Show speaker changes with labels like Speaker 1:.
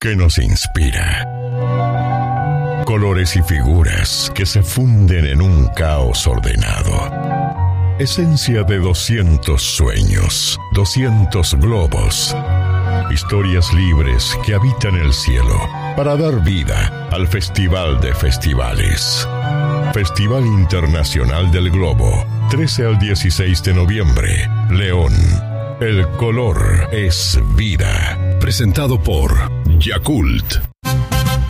Speaker 1: que nos inspira. Colores y figuras que se funden en un caos ordenado. Esencia de 200 sueños, 200 globos. Historias libres que habitan el cielo para dar vida al Festival de Festivales. Festival Internacional del Globo, 13 al 16 de noviembre, León. El color es vida. Presentado por Yakult.